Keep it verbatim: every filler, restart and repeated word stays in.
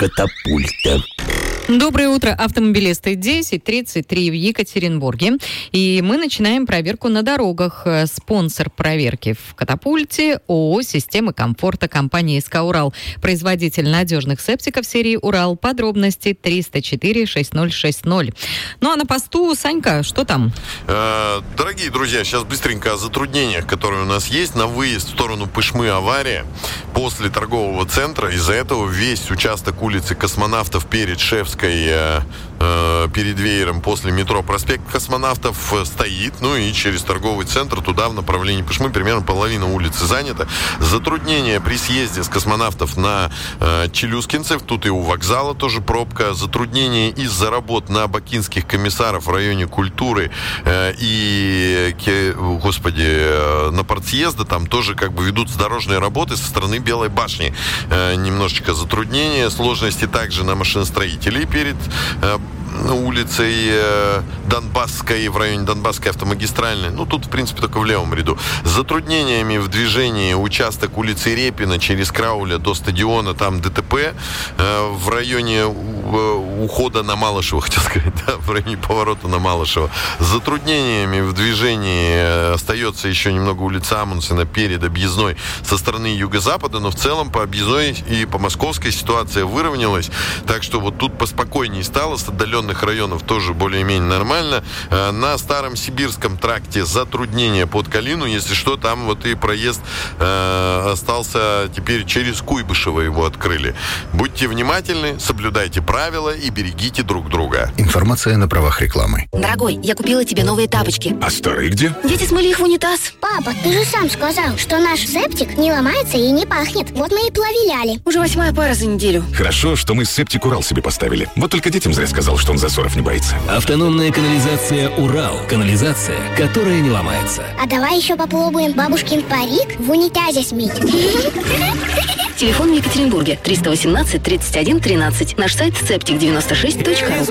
катапульта. Доброе утро, автомобилисты. десять тридцать три в Екатеринбурге. И мы начинаем проверку на дорогах. Спонсор проверки в «Катапульте» ООО «Системы комфорта» компании «СК Урал». Производитель надежных септиков серии «Урал». Подробности триста четыре шесть ноль шесть ноль. Ну а на посту, Санька, что там? Э, дорогие друзья, сейчас быстренько о затруднениях, которые у нас есть. На выезд в сторону Пышмы авария. После торгового центра из-за этого весь участок улицы Космонавтов перед Шефской Э, э, перед веером после метро проспект Космонавтов э, стоит, ну и через торговый центр туда в направлении Пышмы примерно половина улицы занята. Затруднения при съезде с Космонавтов на э, Челюскинцев, тут и у вокзала тоже пробка. Затруднения из-за работ на Бакинских комиссаров в районе Культуры э, и, ке, господи, э, на партсъезда, там тоже как бы ведутся дорожные работы со стороны Белой башни. Э, немножечко затруднения, сложности также на машиностроителей перед э, улицей э, Донбасской, в районе Донбасской автомагистральной. Ну, тут, в принципе, только в левом ряду. С затруднениями в движении участок улицы Репина через Крауля до стадиона, там ДТП. Э, в районе э, ухода на Малышево, хотел сказать, да, в районе поворота на Малышево. С затруднениями в движении э, остается еще немного улица Амундсена перед объездной со стороны юго-запада, но в целом по объездной и по московской ситуация выровнялась. Так что вот тут поспокойнее стало, с отдаленных районов тоже более-менее нормально. На Старом Сибирском тракте затруднения под Калину, если что, там вот и проезд э, остался теперь через Куйбышево, его открыли. Будьте внимательны, соблюдайте правила и берегите друг друга. Информация на правах рекламы. Дорогой, я купила тебе новые тапочки. А старые где? Дети смыли их в унитаз. Папа, ты же сам сказал, что наш септик не ломается и не пахнет. Вот мы и проверяли. Уже восьмая пара за неделю. Хорошо, что мы септик Урал себе поставили. Вот только детям зря сказал, что он засоров не боится. Автономная канализация «Урал». Канализация, которая не ломается. А давай еще попробуем бабушкин парик в унитазе смыть. Телефон в Екатеринбурге триста восемнадцать тридцать один тринадцать. Наш сайт септик девяносто шесть точка ру.